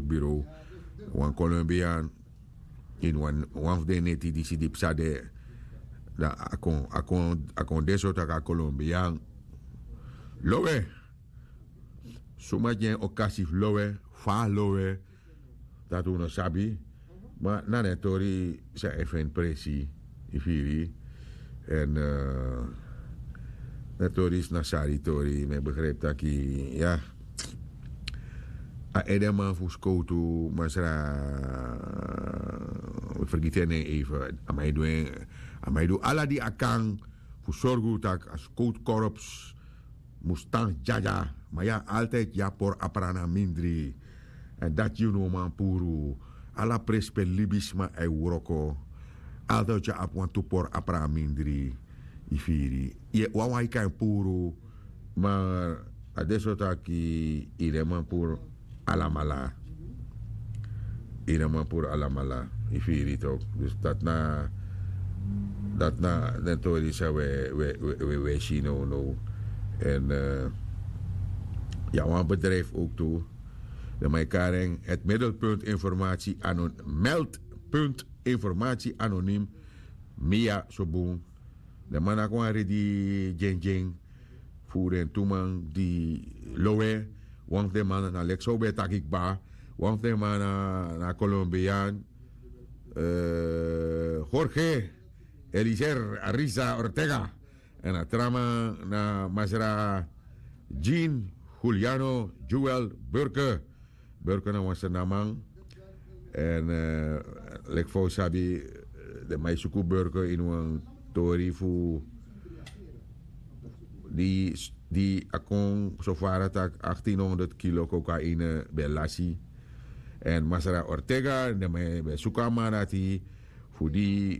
bureau. Wan Colombian in wan de neti di si dip sade da akon deso taka Colombian lowe suma jen okasif lowe fa lowe dat uno sabi maar na netori sa even presi ifiri en netoris nasari tori me begreep dat ja a edeman fuskotu masra vergeten even amai do ala di akang fusorgu tak as koot korps mustang jaja maar ja altijd ja por aprana mindri en dat you know man puru ala prespe libisma e uroko altijd ja ap want to por aprana mindri ifiri ye wawai kan puru maar adesso taki ileman pur alamala ileman pur alamala ifiri toch dus dat na tori sa we sino no en ja een bedrijf ook toe de meikaring het meldpunt informatie anoniem Mia Sobung de man akwari di jeng voeren toeman di lowe want de man na lexo be takik ba want de man na Colombian Jorge Elizer Ariza Ortega en a trama na Masra Jean Juliano Joel Burke na wasa namang en lek fo sabi de maisuku Burke in een tori fu die akong so far tak 1800 kilo cocaïne belasi en Masra Ortega de me sukama nati fu di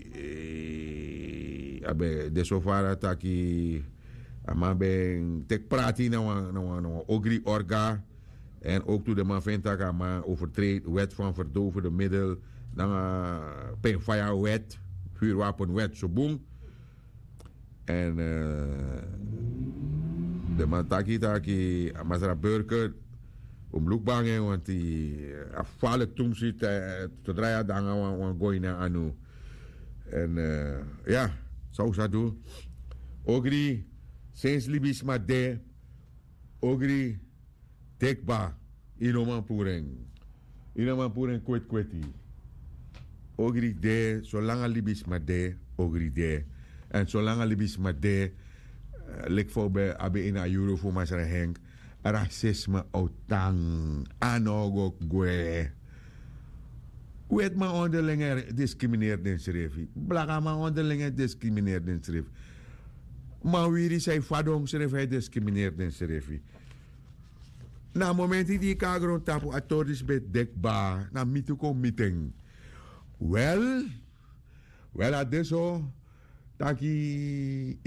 abe de so far taki amabe tek prati na ogri orga en ook toe de man vindt dat ama overtreed wet van verdovende middel dan penfire wet vuurwapenwet zo boem en de man taki Masra Burke omloekbangen want die afvallig toen zit te draaien dan aan goina anu en ja zo zou doen ogri sinds libis maar de ogri tekba inoman puren kweti ogri de zolang libis maar de ogri de en zolang libis maar de lek voor bij abe in a euro voor Masra Henk racisme outang anogo gwe wet ma onderlinge discrimineert den schreef blaka ma onderlinge discrimineert den schreef ma wiri say fadong schreef hij discrimineert den schreef na momenti die kagron tapu atordis bet dekba na mituko meeting well adesso taki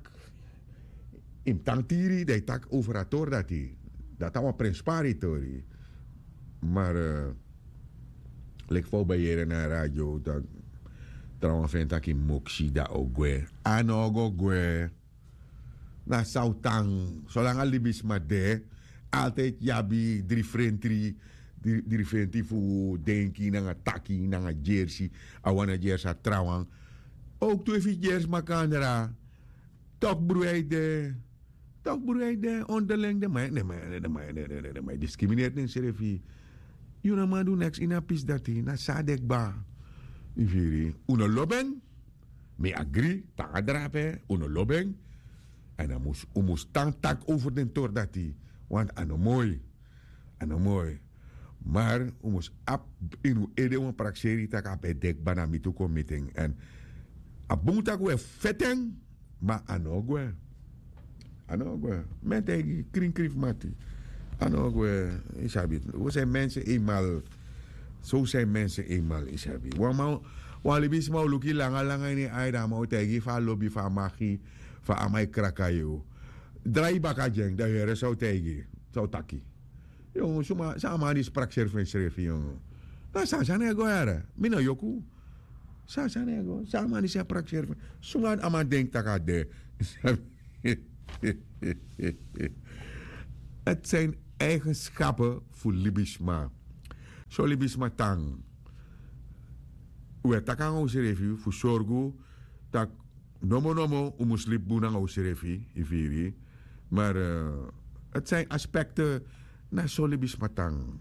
imtak tiri de tak overator dat awa presparitori maar lek fo bayere na radio dat trouwens vindt dat in moksi da ogwe anogo gwe na sautang zolang alibis made altijd jabi drie frenti fu denki na taki na jersey awana jersey trouwens ook toe fi jersey makandra tok bruide onderling de mij discrimineert in serefi yuna madu next in a pis dati na sadek ba ifiri uno lobeng me agree tagadrape uno lobeng en dan moest tak over den tor dati want ano mooi maar moest ap inu ede wan prakseri tak ap edek bana mitu meeting en abuntak we feteng ma anogwe mentegi kring mati anogwe isabi we zijn mensen eenmaal zo zijn mensen eenmaal isabi walibis mau luki langa ini aida mau tegi fa lobby fa magi fa amai krakayo drai bakajeng da here so tegi so taki yo suma sama di sprakser fen srefi yo na sa sana go era mina yoku sa sana go sama di sprakser suma ama denk takade het zijn eigenschappen voor Libisma. Solibis matang. We takang usirefi fu sorgu tak nomo umuslip bunang usirefi ifiri. Maar het zijn aspecten na solibis matang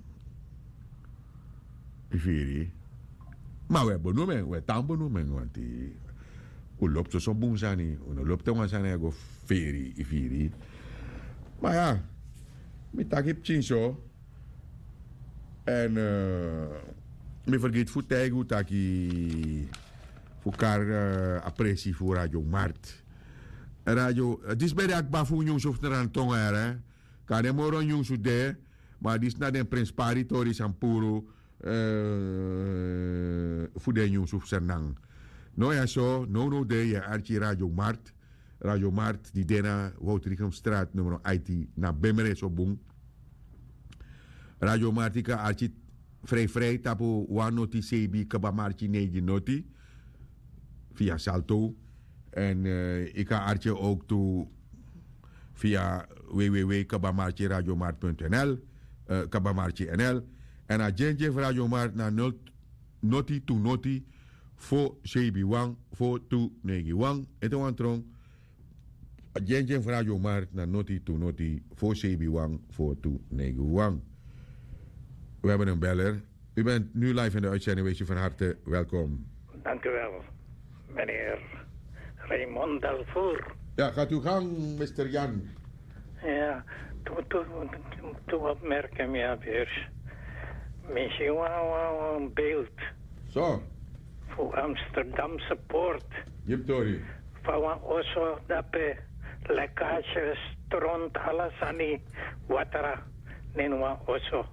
ifiri. Maar we benoemen, we tam benoemen want die u loopt zo boenzani, u loopt te wansani go feri ifiri. Maar ja, met takip chinso. En me vergeet voor tijgu taki voor elkaar apprecie voor Radio Mart. Radio, het is bij de akba voor jongens of er tongen hè. Kan je moro jongens de, maar die is naar de Prins Paritori Sampuro voor de jongens of Sernang. No ja zo, no de je archie Radio Mart. Radio Mart die dena Wouterichemstraat nummer 18 naar Bemmere zo boom. Radio Martica archie vrij tapo one noti sebi kabamarchi negi noti via Salto en ik ga archie ook toe via www.kabamarchiradiomart.nl kabamarchi.nl en agentje Radio Mart naar noti to noti voor sebi wang voor to negi wang en wantron agentje Radio Mart naar noti to noti voor sebi wang voor to negi wang. We hebben een beller. U bent nu live in de uitzending. Wees u van harte welkom. Dank u wel, meneer Raymond Delvoer. Ja, gaat uw gang, Mr. Jan. Ja, toen opmerken we weer. Misschien wel een beeld. Zo. Voor Amsterdamse poort. Jiptori. Van oso dape lekkage stront alles aan die water. Nenwa oso.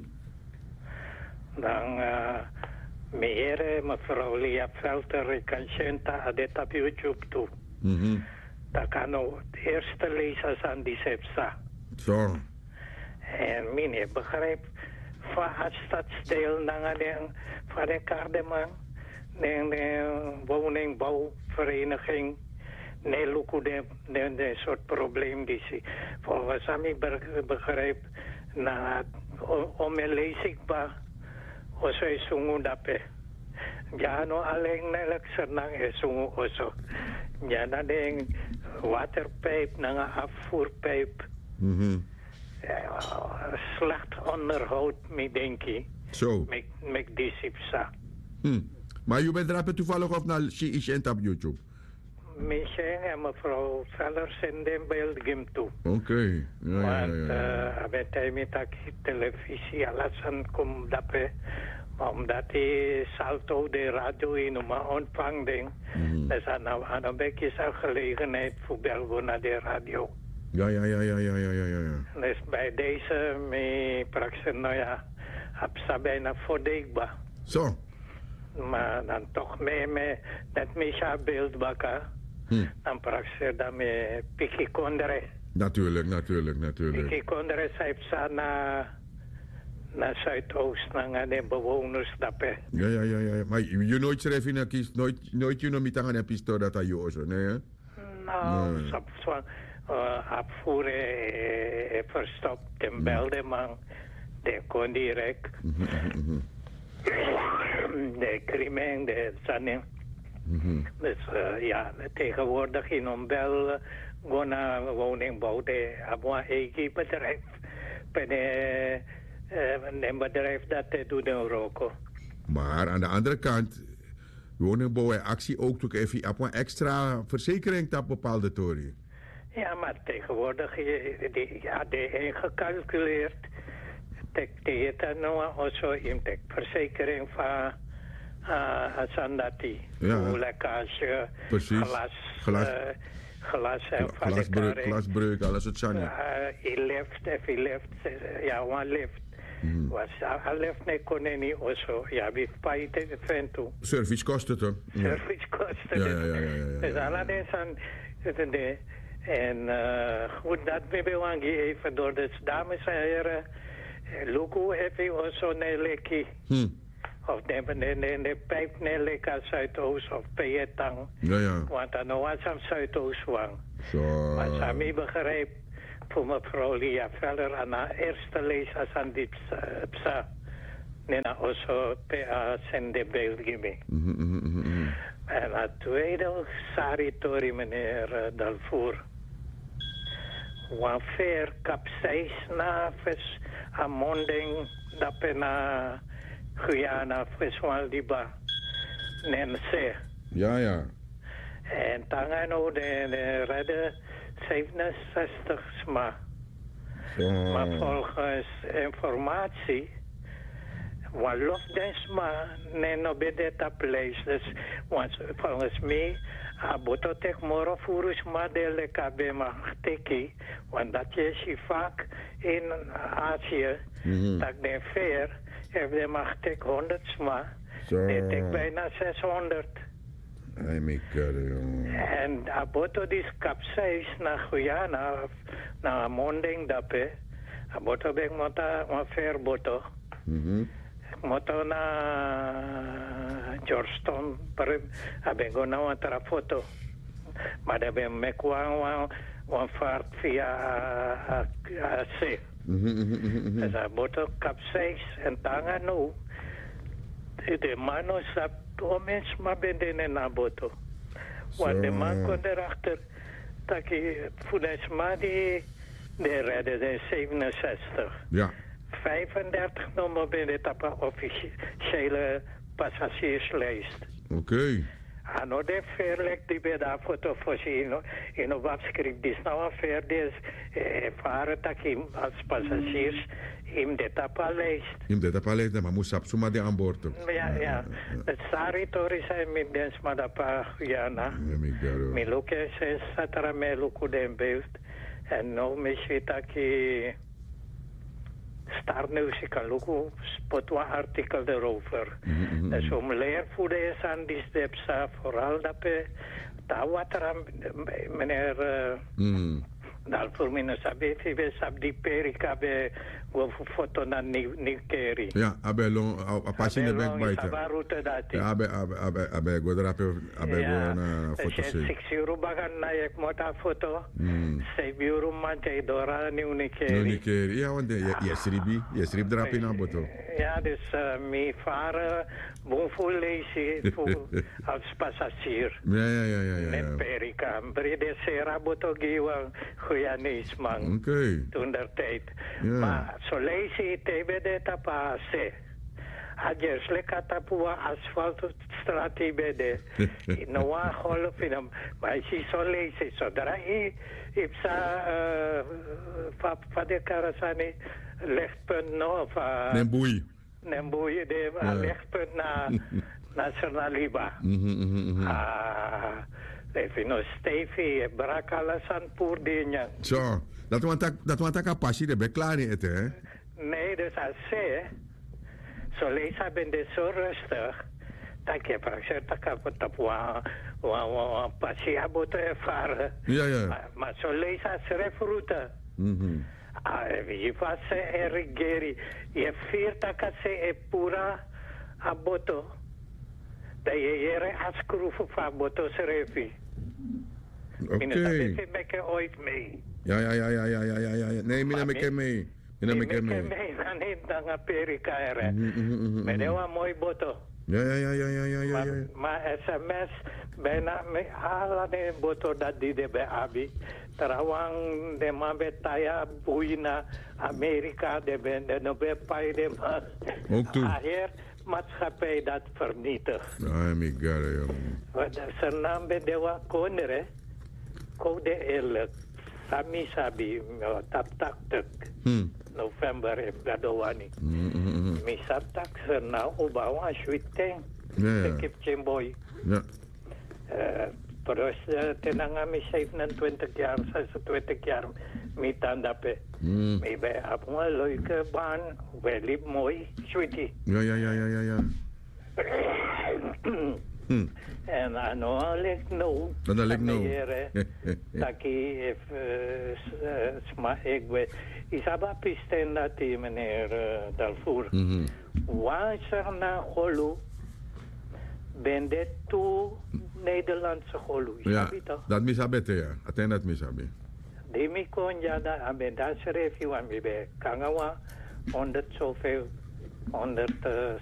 Dan meneer, mevrouw Lia Velter, ik kan zien dat dit op YouTube toe. Dat kan ook het eerste lezers aan die sepsa. Zo. En meneer begrijp, van het stadsdeel naar van de Kardeman, de woningbouwvereniging, nee, look de soort probleem die ze. Volgens mij begrijp, na om een leesbaar. Oso isungu dape. Ja no alleen nelek sernang isungu oso. Ja na ding waterpijp na afvoerpijp. Slecht onderhoud me denk ik. Zo. Met die sipsa. Maar u bent er toevallig of naar CIC op YouTube? Misschien en mevrouw Vellers in de beeld gim toe. Oké. Want met hij met die televisie alles aan komt dape. Omdat die Salto de radio in een ontvang ding. Dus aan een beetje zo'n gelegenheid voor Belgo naar de radio. Ja. Dus bij deze mijn praxis, nou ja, heb ze bijna verdedigbaar. Zo. Maar dan toch mee dat Misha beeld bakken. Dan praxis dan met Piki Kondre. Natuurlijk. Piki Kondre heeft ze naar Zuidoost, naar de bewoners dappen. Ja. Maar je nooit schrijft in een kies, nooit je nog met een pistool dat je ozo, nee hè? Nou, zo afvoeren, verstopt en belde man, de kon direct. De crimen, de zanen. Dus ja, tegenwoordig in een bel, gewoon naar woningbouw, de eigen bedrijf. Bij een bedrijf dat doet in Roko. Maar aan de andere kant, woningbouw en actie ook toch even op een extra verzekering op bepaalde toren. Ja, maar tegenwoordig de ingecalculeerd. De het nou also in de verzekering van Sandati. Ja. Lekkage, glas en glasbreuk, alles het zijn. Hij left, ja, one lift. Was left ne kon niet also. Ja, wie paait het vento. Servicekosten toch? Servicekosten. Ja. Dus allemaal aan de en goed dat we belang even door de dames en heren. Luku heb je also ne lekkie. Of de pijp ne lekka Zuidoost of Peetang. Ja. Want dan was aan Zuidoost wang. Zo. Maar ze mij begrijp voor mevrouw Lia Veller aan haar eerste lezers aan die psa. Nena oso pe a sende België. En het tweede saritori, meneer Dalvoer. Wanneer kapseis na vis amonding dape na Guyana vis Waldiba. Nense. Ja. En tangano de redde 67 sma. Maar volgens informatie, walof desma neno bedeta place. Dus volgens mij, aboto tek moro furus ma de le kabema teki, want dat je vaak in Azië, dat de fair, heeft de macht tek 100 sma, de tek bijna 600. En aboto dis kapseis na Guyana, na monding dape, aboto bek mota een fair boto. Moto na Georgetown, abeng go na een foto. Maar daar ben ik een vaart via zee. Dus aboto kapseis en tanga nu. De man sap omens maar benden na boto. Want de man kon erachter dat je volgens mij de redde de 67. Ja. 35 nummer binnen de officiële passagierslijst. Oké. En ook de verlek die bij de foto voorzien in een webscript. Die is nou een ver, die varen als passagiers in de taplijst. In de taplijst, maar moest op de aan boord. Ja. Het saritori zijn met de smadapa Guyana. Miluke is satra meluku den beeld. En nou misschien dat je Starneus kan lukken, spotwa artikel erover. Dus om leervoeden is aan die stepsa, vooral dat wat er aan meneer Dalvoer meneer Sabeti, we sab die perika be go foto na Nikeri. Ja, abelon a pasine back by. Ja, abe go drape abe go na foto se. 6 euro bagan na ek mota foto. 7 euro man te dora ni Nikeri. Ja, want yes rib drape na boto. Ja, dus mi varen bonvol lezen als passagier. Ja. Met perika. Brede sera boto giwa Guyanese man. Oké. Toen der tijd. Maar zo lees je tebe de tapase. Ajes leka tapua asfaltstraat bede. No one golf in hem. Maar je zo lezen. Zodra je ipsa van de karasani lichtpunt nog. Nemboei de lichtpunt naar Nationaliba. Even nog Stevie, Brakalasan Poerdinya. Zo, dat want ik passie de beklaar niet, hè? Nee, dus als ze, zo lees ben je zo rustig, dat je praktisch dat ik op passie heb te ervaren. Ja. Maar zo lees als refroute. Je was ergeri, je viert dat ze pura aboto. Dat je jere afschroeven van boto's refi. Oké. Dat heb ik ooit mee. Ja. Nee, mina me mee. Dan niet dan Amerika er. Maar dat was mooi boto. Ja. Maar sms bijna alle de boto dat die de bij Abi. Terawang de man betaya buina Amerika de ben de nobe pai de man. Ook toe. Maatschappij dat vernietigt. Ai, mi gara, jongen. Zijn naam bij de wakonere. Code eerlijk. Sami sabi. Tap. November heb gadowani. Mi saptak zijn naam obawa shuiteng. Sekip chemboy. Ja. Terus tenang mi 27 jaar, 26 jaar. Mi tandape. Mi bij abonga leuke baan. Welip mooi. Sweetie. Ja. En ano lek no. Dat lek no. Taki sma ik isaba pisten dat meneer Dalvoer. Waar na holu ben dit toe Nederlandse holu. Ja, dat misabete ja. Aten dat misabe. Demi kon ja da aben dat review aan me bij Kangawa 100 zoveel 100